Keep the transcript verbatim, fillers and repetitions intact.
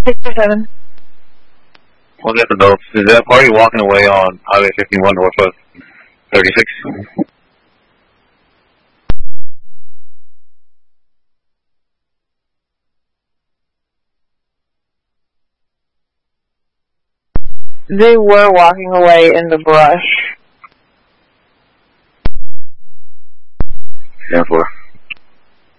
six or seven. What's that adults? Is that party walking away on Highway fifty-one Northwest thirty-six? They were walking away in the brush. ten four.